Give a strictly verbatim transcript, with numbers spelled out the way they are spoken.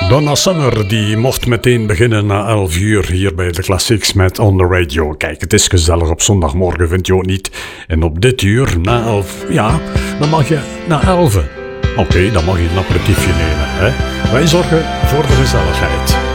Donna Summer die mocht meteen beginnen na elf uur hier bij de Classics met On The Radio. Kijk, het is gezellig op zondagmorgen, vind je ook niet? En op dit uur, na elf, ja, dan mag je na elven. Oké, okay, dan mag je een aperitiefje nemen, hè? Wij zorgen voor de gezelligheid.